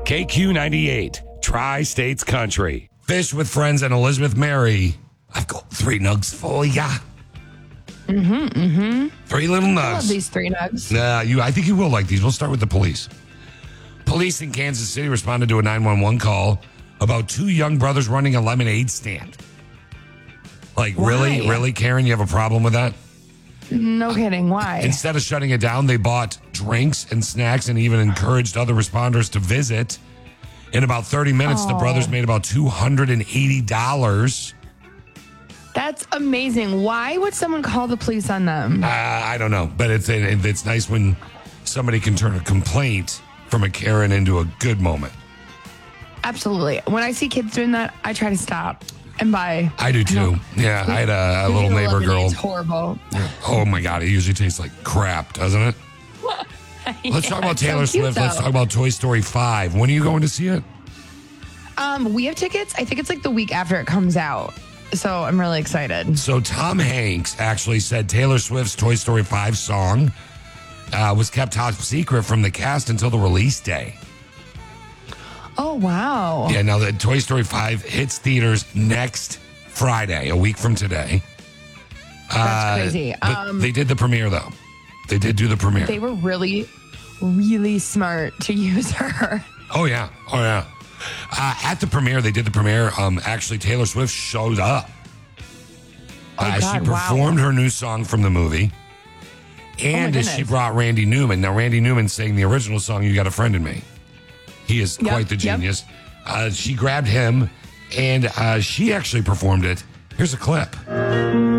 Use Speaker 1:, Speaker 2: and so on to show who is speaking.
Speaker 1: KQ98, Tri-States Country. Fish with Friends and Elizabeth Mary. I've got 3 nugs for ya. 3 little nugs.
Speaker 2: I love these 3 nugs.
Speaker 1: I think you will like these. We'll start with the police. Police in Kansas City responded to a 911 call about 2 young brothers running a lemonade stand. Like,
Speaker 2: Why?
Speaker 1: really, Karen, you have a problem with that?
Speaker 2: No kidding. Why?
Speaker 1: Instead of shutting it down, they bought drinks and snacks and even encouraged other responders to visit. In about 30 minutes, the brothers made about $280.
Speaker 2: That's amazing. Why would someone call the police on them?
Speaker 1: I don't know, but it's nice when somebody can turn a complaint from a Karen into a good moment.
Speaker 2: Absolutely. When I see kids doing that, I try to stop and buy.
Speaker 1: I do too. Yeah, I had a little neighbor girl.
Speaker 2: It's horrible.
Speaker 1: Oh my God, it usually tastes like crap, doesn't it? Let's talk about Taylor Swift. Let's talk about Toy Story 5. When are you going to see it?
Speaker 2: We have tickets. I think it's like the week after it comes out. So I'm really excited.
Speaker 1: So Tom Hanks actually said Taylor Swift's Toy Story 5 song was kept top secret from the cast until the release day.
Speaker 2: Oh, wow.
Speaker 1: Yeah, now the Toy Story 5 hits theaters next Friday, a week from today.
Speaker 2: That's crazy.
Speaker 1: They did the premiere, though. They did do the premiere.
Speaker 2: They were really, really smart to use her.
Speaker 1: Oh, yeah. At the premiere, they did the premiere. Actually, Taylor Swift showed up. She performed her new song from the movie. And she brought Randy Newman. Now, Randy Newman sang the original song, You Got a Friend in Me. He is quite the genius. She grabbed him, and she actually performed it. Here's a clip.